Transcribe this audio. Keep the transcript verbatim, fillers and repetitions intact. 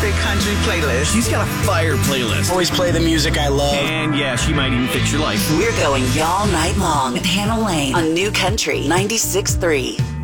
perfect country playlist. She's got a fire playlist. Always play the music I love. And yeah, she might even fix your life. We're going y'all night long with Hannah Lane on New Country ninety-six point three.